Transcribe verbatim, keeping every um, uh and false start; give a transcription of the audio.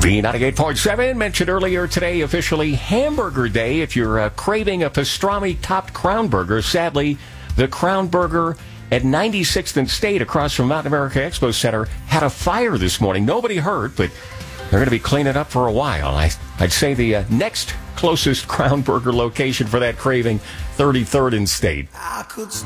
B ninety-eight point seven, mentioned earlier today, officially Hamburger Day. If you're uh, craving a pastrami-topped Crown Burger, sadly, the Crown Burger at ninety-sixth and State across from Mountain America Expo Center had a fire this morning. Nobody hurt, but they're going to be cleaning up for a while. I, I'd say the uh, next closest Crown Burger location for that craving, thirty-third and State. I could